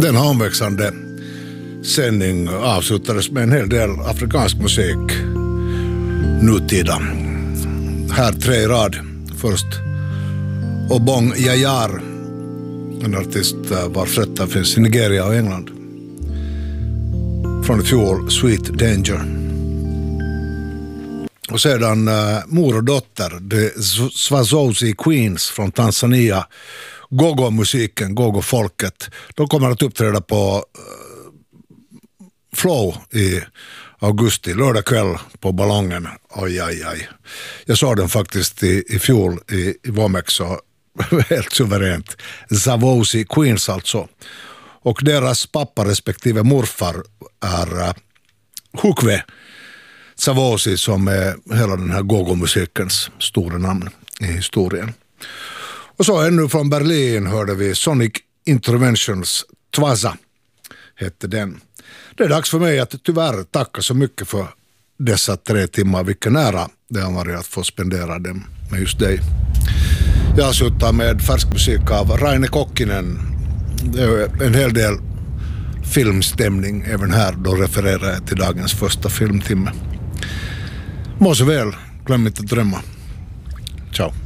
Den här omväxlande sändning avslutades med en hel del afrikansk musik nutida. Här 3 i rad. Först Obong Yayar, en artist vars rötter finns i Nigeria och England. Från i fjol Sweet Danger. Och sedan mor och dotter, The Swazozi Queens från Tanzania. Gogo-musiken, Gogo-folket. De kommer att uppträda på Flow i augusti, lördag kväll på Ballongen. Oj. Jag såg den faktiskt i fjol i Vomex, så helt suveränt. Swazozi Queens alltså. Och deras pappa respektive morfar är Hukwe Swazozi, som är hela den här Gogo-musikens stora namn i historien. Och så ännu från Berlin hörde vi Sonic Interventions Twaza hette den. Det är dags för mig att tyvärr tacka så mycket för dessa 3 timmar. Vilken ära det har varit att få spendera dem med just dig. Jag slutar med färsk musik av Raine Kokkinen. Det är en hel del filmstämning även här. Då refererar jag till dagens första filmtimme. Må så väl, glöm inte att drömma. Ciao.